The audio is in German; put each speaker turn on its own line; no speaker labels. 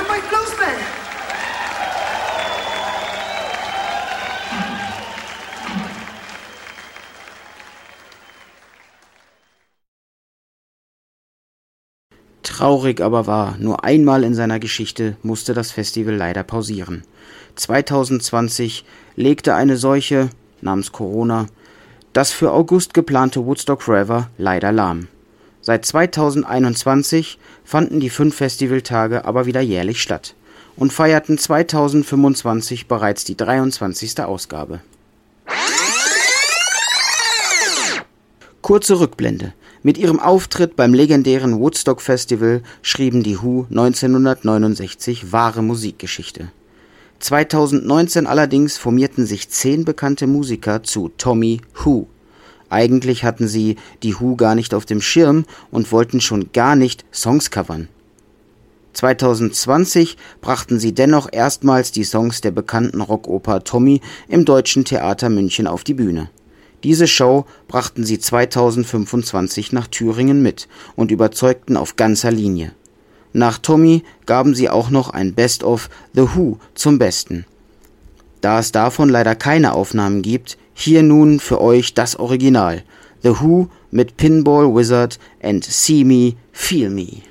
Mike Bluesman.
Traurig aber wahr, nur einmal in seiner Geschichte musste das Festival leider pausieren. 2020 legte eine Seuche namens Corona das für August geplante Woodstock Forever leider lahm. Seit 2021 fanden die 5 Festivaltage aber wieder jährlich statt und feierten 2025 bereits die 23. Ausgabe. Kurze Rückblende. Mit ihrem Auftritt beim legendären Woodstock Festival schrieben die Who 1969 wahre Musikgeschichte. 2019 allerdings formierten sich 10 bekannte Musiker zu Tommy Who. Eigentlich hatten sie die Who gar nicht auf dem Schirm und wollten schon gar nicht Songs covern. 2020 brachten sie dennoch erstmals die Songs der bekannten Rockoper Tommy im Deutschen Theater München auf die Bühne. Diese Show brachten sie 2025 nach Thüringen mit und überzeugten auf ganzer Linie. Nach Tommy gaben sie auch noch ein Best-of The Who zum Besten. Da es davon leider keine Aufnahmen gibt, hier nun für euch das Original. The Who mit Pinball Wizard and See Me, Feel Me.